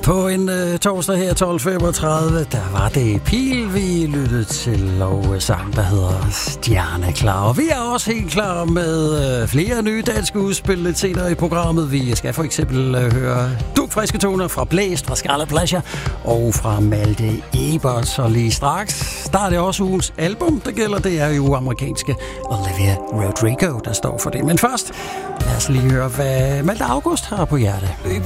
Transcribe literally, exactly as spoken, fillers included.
På en uh, torsdag her tolv femogtredive, der var det Pil, vi lyttede til, og sang, der hedder Stjerneklar. Og vi er også helt klar med uh, flere nye danske udspil lidt senere i programmet. Vi skal for eksempel uh, høre dugfriske toner fra Blæst, fra Scarlet Pleasure og fra Malte Ebert. Så lige straks, der er det også ugens album, der gælder. Det er jo amerikanske Olivia Rodrigo, der står for det. Men først, lad os lige høre, hvad Malte August har på hjerte.